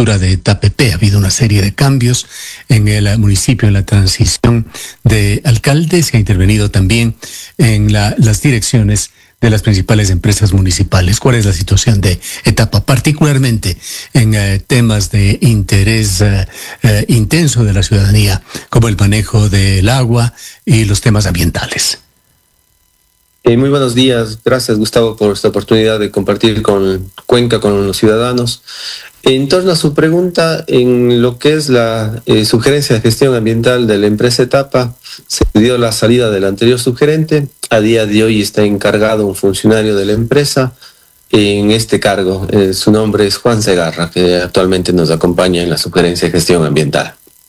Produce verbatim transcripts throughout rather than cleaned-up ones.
prefectura de Tapepé. Ha habido una serie de cambios en el municipio, en la transición de alcalde. Se ha intervenido también en la, las direcciones de las principales empresas municipales. ¿Cuál es la situación de Etapa, particularmente en eh, temas de interés eh, eh, intenso de la ciudadanía, como el manejo del agua y los temas ambientales? Eh, muy buenos días. Gracias, Gustavo, por esta oportunidad de compartir con Cuenca, con los ciudadanos. En torno a su pregunta, en lo que es la eh, sugerencia de gestión ambiental de la empresa Etapa, se dio la salida del anterior sugerente. A día de hoy está encargado un funcionario de la empresa en este cargo. Eh, su nombre es Juan Segarra, que actualmente nos acompaña en la sugerencia de gestión ambiental.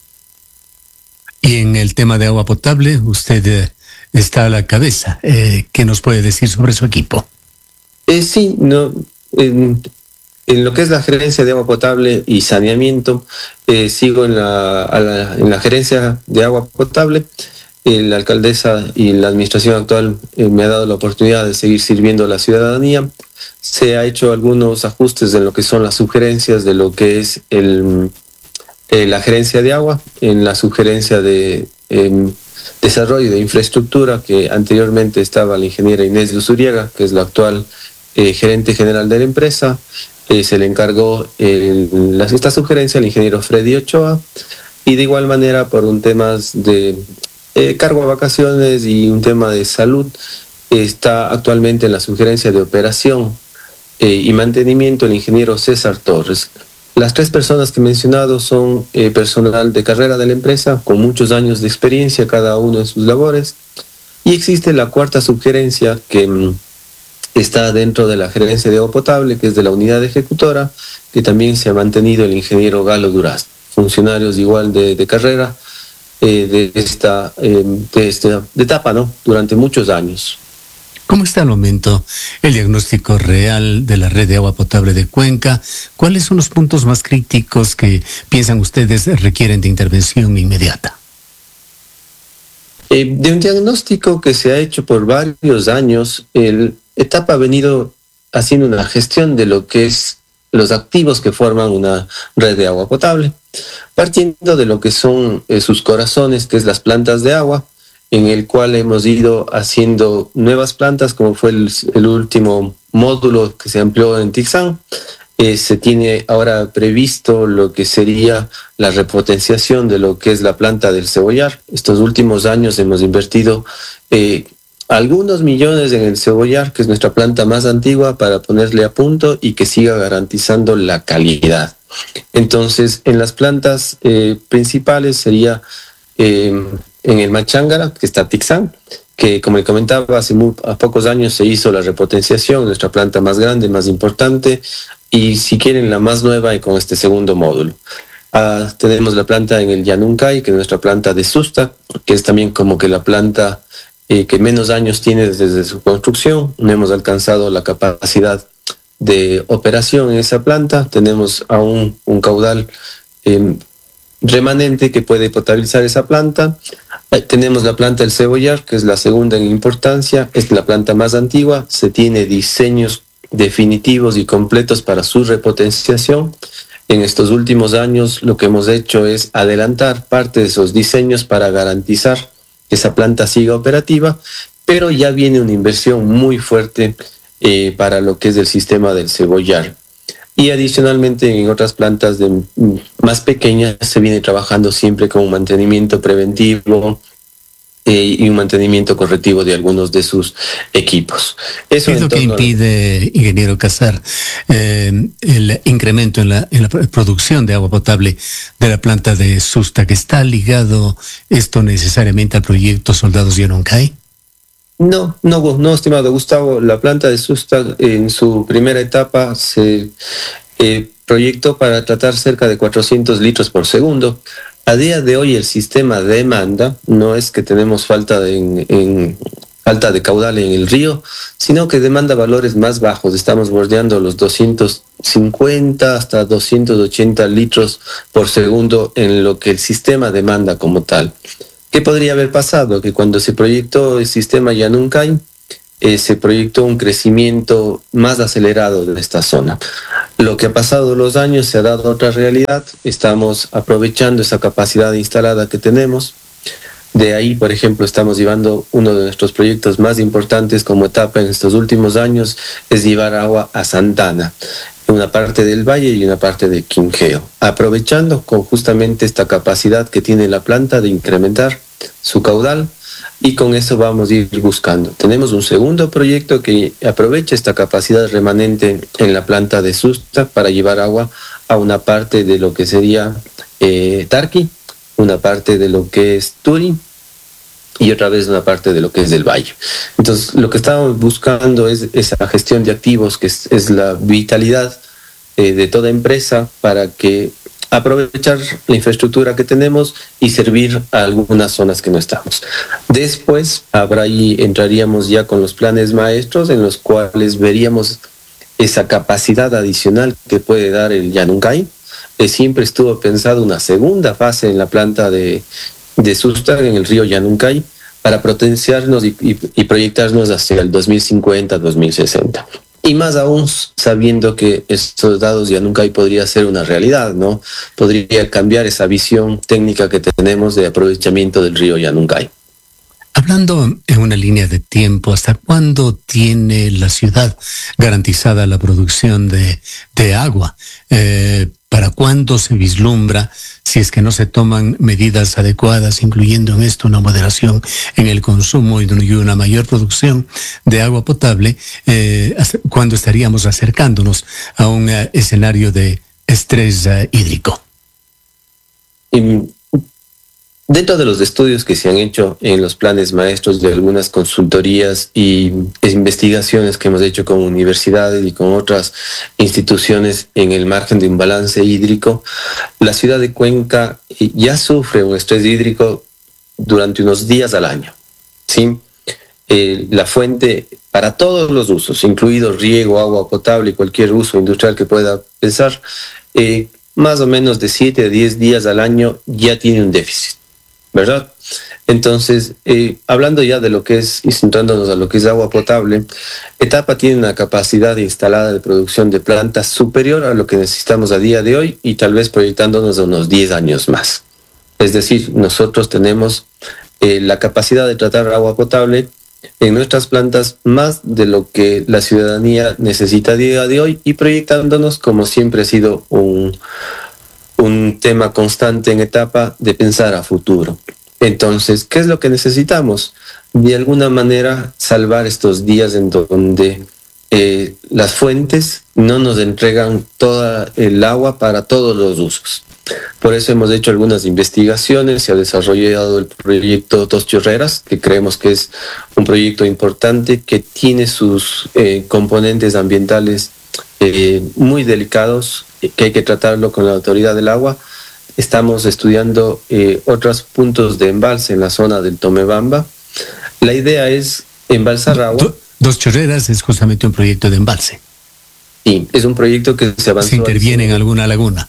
Y en el tema de agua potable, usted eh, está a la cabeza. Eh, ¿Qué nos puede decir sobre su equipo? Eh, sí, no... En, En lo que es la gerencia de agua potable y saneamiento, eh, sigo en la, a la, en la gerencia de agua potable. Eh, la alcaldesa y la administración actual eh, me ha dado la oportunidad de seguir sirviendo a la ciudadanía. Se ha hecho algunos ajustes en lo que son las sugerencias de lo que es el, eh, la gerencia de agua, en la sugerencia de eh, desarrollo de infraestructura, que anteriormente estaba la ingeniera Inés de Usuriaga, que es la actual eh, gerente general de la empresa. Eh, se le encargó eh, la, esta sugerencia al ingeniero Freddy Ochoa, y de igual manera por un tema de eh, cargo a vacaciones y un tema de salud está actualmente en la sugerencia de operación eh, y mantenimiento el ingeniero César Torres. Las tres personas que he mencionado son eh, personal de carrera de la empresa con muchos años de experiencia cada uno en sus labores, y existe la cuarta sugerencia que está dentro de la gerencia de agua potable, que es de la unidad ejecutora, que también se ha mantenido el ingeniero Galo Duraz, funcionarios igual de, de carrera eh, de esta eh, de esta de etapa, ¿no? Durante muchos años. ¿Cómo está al momento el diagnóstico real de la red de agua potable de Cuenca? ¿Cuáles son los puntos más críticos que piensan ustedes requieren de intervención inmediata? Eh, de un diagnóstico que se ha hecho por varios años, el Etapa ha venido haciendo una gestión de lo que es los activos que forman una red de agua potable, partiendo de lo que son eh, sus corazones, que es las plantas de agua, en el cual hemos ido haciendo nuevas plantas, como fue el, el último módulo que se amplió en Tixán. Eh, se tiene ahora previsto lo que sería la repotenciación de lo que es la planta del Cebollar. Estos últimos años hemos invertido eh, algunos millones en el Cebollar, que es nuestra planta más antigua, para ponerle a punto y que siga garantizando la calidad. Entonces, en las plantas eh, principales sería eh, en el Machángara, que está Tixán, que como le comentaba, hace muy, a pocos años se hizo la repotenciación, nuestra planta más grande, más importante, y si quieren la más nueva y con este segundo módulo. Uh, tenemos la planta en el Yanuncay, que es nuestra planta de Susta, que es también como que la planta eh, que menos años tiene desde su construcción. No hemos alcanzado la capacidad de operación en esa planta. Tenemos aún un caudal eh, remanente que puede potabilizar esa planta. Eh, tenemos la planta del Cebollar, que es la segunda en importancia, es la planta más antigua. Se tiene diseños definitivos y completos para su repotenciación. En estos últimos años lo que hemos hecho es adelantar parte de esos diseños para garantizar que esa planta siga operativa, pero ya viene una inversión muy fuerte eh, para lo que es el sistema del Cebollar. Y adicionalmente en otras plantas de, más pequeñas se viene trabajando siempre con un mantenimiento preventivo eh, y un mantenimiento correctivo de algunos de sus equipos. Eso ¿Qué es lo que impide, ingeniero Casar, eh, el incremento en la, en la producción de agua potable de la planta de Susta, que está ligado esto necesariamente al proyecto Soldados Yanuncay? No, no, no, estimado Gustavo. La planta de Susta en su primera etapa se eh, proyectó para tratar cerca de cuatrocientos litros por segundo. A día de hoy el sistema demanda, no es que tenemos falta de, en, en, falta de caudal en el río, sino que demanda valores más bajos. Estamos bordeando los doscientos cincuenta hasta doscientos ochenta litros por segundo en lo que el sistema demanda como tal. ¿Qué podría haber pasado? Que cuando se proyectó el sistema Yanuncay, eh, se proyectó un crecimiento más acelerado de esta zona. Lo que ha pasado los años se ha dado otra realidad, estamos aprovechando esa capacidad instalada que tenemos. De ahí, por ejemplo, estamos llevando uno de nuestros proyectos más importantes como etapa en estos últimos años, es llevar agua a Santana, una parte del valle y una parte de Quinqueo, aprovechando con justamente esta capacidad que tiene la planta de incrementar su caudal, y con eso vamos a ir buscando. Tenemos un segundo proyecto que aprovecha esta capacidad remanente en la planta de Susta para llevar agua a una parte de lo que sería eh, Tarqui, una parte de lo que es Turi y otra vez una parte de lo que es del valle. Entonces, lo que estamos buscando es esa gestión de activos, que es, es la vitalidad eh, de toda empresa, para que aprovechar la infraestructura que tenemos y servir a algunas zonas que no estamos. Después habrá ahí, entraríamos ya con los planes maestros en los cuales veríamos esa capacidad adicional que puede dar el Yanuncay. Eh, siempre estuvo pensado una segunda fase en la planta de, de Susta, en el río Yanuncay, para potenciarnos y, y, y proyectarnos hacia el dos mil cincuenta, dos mil sesenta. Y más aún sabiendo que estos dados ya nunca podría ser una realidad, ¿no? Podría cambiar esa visión técnica que tenemos de aprovechamiento del río Yanuncay. Hablando en una línea de tiempo, ¿hasta cuándo tiene la ciudad garantizada la producción de, de agua? Eh, ¿Para cuándo se vislumbra, si es que no se toman medidas adecuadas, incluyendo en esto una moderación en el consumo y una mayor producción de agua potable, eh, cuándo estaríamos acercándonos a un uh, escenario de estrés uh, hídrico? Y dentro de los estudios que se han hecho en los planes maestros de algunas consultorías y investigaciones que hemos hecho con universidades y con otras instituciones en el margen de un balance hídrico, la ciudad de Cuenca ya sufre un estrés hídrico durante unos días al año, ¿sí? Eh, la fuente para todos los usos, incluido riego, agua potable y cualquier uso industrial que pueda pensar, eh, más o menos de siete a diez días al año ya tiene un déficit, ¿verdad? Entonces, eh, hablando ya de lo que es, y centrándonos a lo que es agua potable, Etapa tiene una capacidad instalada de producción de plantas superior a lo que necesitamos a día de hoy y tal vez proyectándonos a unos diez años más. Es decir, nosotros tenemos eh, la capacidad de tratar agua potable en nuestras plantas más de lo que la ciudadanía necesita a día de hoy y proyectándonos, como siempre ha sido un, un tema constante en Etapa, de pensar a futuro. Entonces, ¿qué es lo que necesitamos? De alguna manera salvar estos días en donde eh, las fuentes no nos entregan toda el agua para todos los usos. Por eso hemos hecho algunas investigaciones, se ha desarrollado el proyecto Dos Chorreras, que creemos que es un proyecto importante que tiene sus eh, componentes ambientales eh, muy delicados, que hay que tratarlo con la autoridad del agua. Estamos estudiando eh, otros puntos de embalse en la zona del Tomebamba. La idea es embalsar agua. Dos Chorreras es justamente un proyecto de embalse. Sí, es un proyecto que se avanzó. ¿Se interviene en alguna laguna?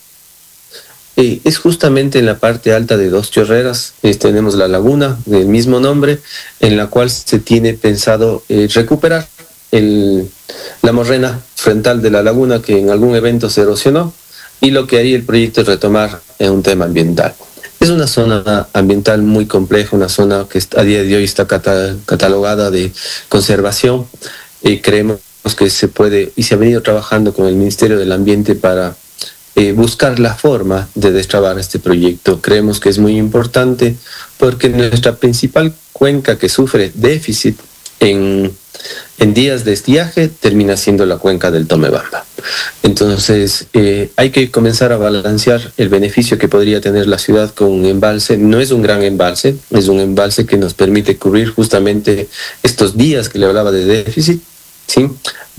Eh, es justamente en la parte alta de Dos Chorreras. Eh, tenemos la laguna del mismo nombre, en la cual se tiene pensado eh, recuperar el, la morrena frontal de la laguna que en algún evento se erosionó, y lo que haría el proyecto es retomar en un tema ambiental. Es una zona ambiental muy compleja, una zona que a día de hoy está catalogada de conservación. Eh, creemos que se puede, y se ha venido trabajando con el Ministerio del Ambiente para eh, buscar la forma de destrabar este proyecto. Creemos que es muy importante porque nuestra principal cuenca que sufre déficit en, en días de estiaje termina siendo la cuenca del Tomebamba. Entonces eh, hay que comenzar a balancear el beneficio que podría tener la ciudad con un embalse. No es un gran embalse, es un embalse que nos permite cubrir justamente estos días que le hablaba de déficit, ¿sí?